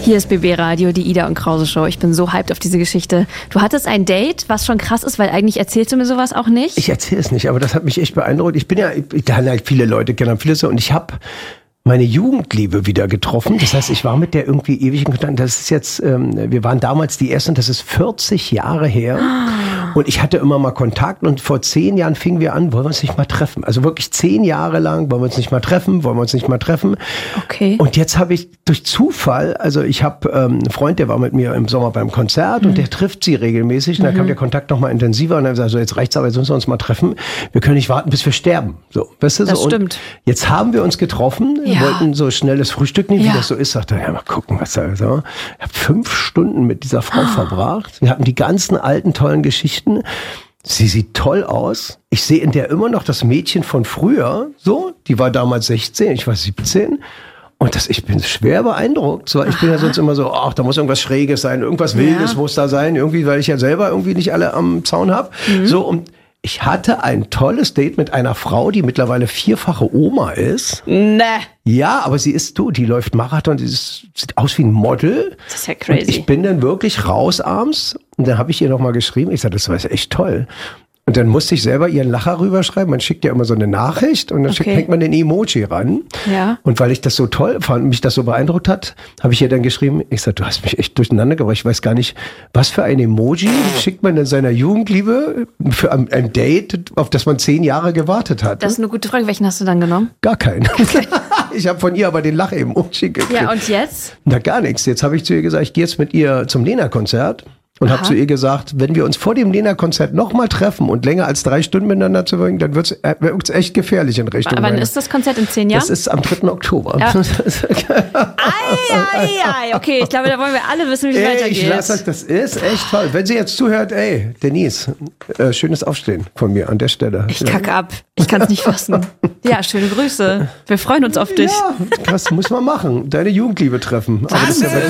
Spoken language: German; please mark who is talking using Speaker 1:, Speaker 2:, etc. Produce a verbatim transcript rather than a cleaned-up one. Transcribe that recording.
Speaker 1: Hier ist B B Radio, die Ida und Krause Show. Ich bin so hyped auf diese Geschichte. Du hattest ein Date, was schon krass ist, weil eigentlich erzählst du mir sowas auch nicht.
Speaker 2: Ich erzähle es nicht, aber das hat mich echt beeindruckt. Ich bin ja, ich, da haben ja viele Leute kennen, viele so, und ich habe meine Jugendliebe wieder getroffen. Das heißt, ich war mit der irgendwie ewig in Kontakt. Das ist jetzt, ähm, wir waren damals die ersten, das ist vierzig Jahre her. Und ich hatte immer mal Kontakt und vor zehn Jahren fingen wir an, wollen wir uns nicht mal treffen? Also wirklich zehn Jahre lang, wollen wir uns nicht mal treffen, wollen wir uns nicht mal treffen.
Speaker 1: Okay.
Speaker 2: Und jetzt habe ich durch Zufall, also ich habe ähm, einen Freund, der war mit mir im Sommer beim Konzert mhm. und der trifft sie regelmäßig. Und dann mhm. kam der Kontakt noch mal intensiver und dann gesagt, so jetzt reicht's aber, jetzt müssen wir uns mal treffen. Wir können nicht warten, bis wir sterben. So, weißt du,
Speaker 1: das
Speaker 2: so.
Speaker 1: stimmt.
Speaker 2: Und jetzt haben wir uns getroffen,
Speaker 1: ja.
Speaker 2: wollten so schnelles Frühstück nehmen,
Speaker 1: ja.
Speaker 2: wie das so ist. Sagte, ja, mal gucken, was da so. Ich habe fünf Stunden mit dieser Frau oh. verbracht. Wir hatten die ganzen alten, tollen Geschichten. Sie sieht toll aus. Ich sehe in der immer noch das Mädchen von früher. So, die war damals sechzehn, ich war siebzehn. Und das, ich bin schwer beeindruckt. So, ich bin ja sonst immer so, ach, da muss irgendwas Schräges sein, irgendwas Wildes ja. muss da sein, irgendwie, weil ich ja selber irgendwie nicht alle am Zaun habe. Mhm. So, und ich hatte ein tolles Date mit einer Frau, die mittlerweile vierfache Oma ist.
Speaker 1: Ne.
Speaker 2: Ja, aber sie ist, du, die läuft Marathon, die ist, sieht aus wie ein Model.
Speaker 1: Das ist ja crazy.
Speaker 2: Und ich bin dann wirklich raus abends und dann habe ich ihr nochmal geschrieben. Ich sagte, das war echt toll. Und dann musste ich selber ihren Lacher rüberschreiben. Man schickt ja immer so eine Nachricht und dann
Speaker 1: okay.
Speaker 2: schickt, hängt man den Emoji ran.
Speaker 1: Ja.
Speaker 2: Und weil ich das so toll fand, mich das so beeindruckt hat, habe ich ihr dann geschrieben, ich sagte, du hast mich echt durcheinander gebracht. Ich weiß gar nicht, was für ein Emoji schickt man denn seiner Jugendliebe für ein, ein Date, auf das man zehn Jahre gewartet hat.
Speaker 1: Das ist eine gute Frage. Welchen hast du dann genommen?
Speaker 2: Gar keinen. Okay. Ich habe von ihr aber den Lach-Emoji gekriegt.
Speaker 1: Ja, und jetzt?
Speaker 2: Na, gar nichts. Jetzt habe ich zu ihr gesagt, ich gehe jetzt mit ihr zum Lena-Konzert. Und habe zu ihr gesagt, wenn wir uns vor dem Lena-Konzert nochmal treffen und länger als drei Stunden miteinander zu wirken, dann wird es echt gefährlich in Richtung.
Speaker 1: Wann ist das Konzert? In zehn Jahren?
Speaker 2: Das ist am dritten Oktober.
Speaker 1: Ja. ei, ei, ei. Okay, ich glaube, da wollen wir alle wissen, wie es weitergeht.
Speaker 2: Ich lasse euch, das ist echt toll. Wenn sie jetzt zuhört, ey, Denise, äh, schönes Aufstehen von mir an der Stelle.
Speaker 1: Ich kacke ab. Ich kann es nicht fassen. Ja, schöne Grüße. Wir freuen uns auf dich.
Speaker 2: Ja, krass, muss man machen. Deine Jugendliebe treffen. Aber das ist ja